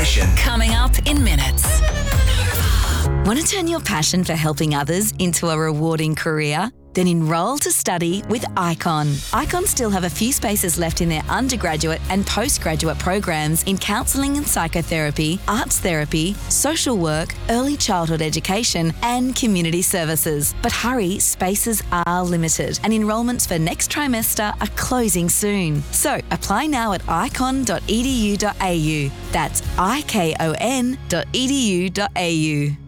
education. Coming up in minutes. Want to turn your passion for helping others into a rewarding career? Then enrol to study with ICON. ICON still have a few spaces left in their undergraduate and postgraduate programs in counselling and psychotherapy, arts therapy, social work, early childhood education and community services. But hurry, spaces are limited and enrolments for next trimester are closing soon. So apply now at icon.edu.au. That's icon.edu.au.